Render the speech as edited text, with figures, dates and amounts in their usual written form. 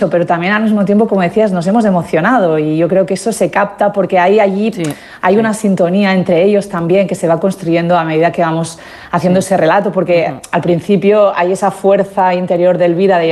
mucho, pero también al mismo tiempo, como decías, nos hemos emocionado y yo creo que eso se capta porque hay una sintonía entre ellos también que se va construyendo a medida que vamos haciendo ese relato, porque al principio hay esa fuerza interior del Vida de